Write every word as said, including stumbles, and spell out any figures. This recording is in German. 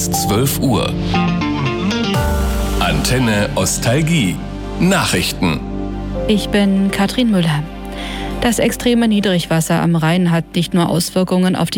bis zwölf Uhr. Antenne Ostalgie. Nachrichten. Ich bin Katrin Müller. Das extreme Niedrigwasser am Rhein hat nicht nur Auswirkungen auf die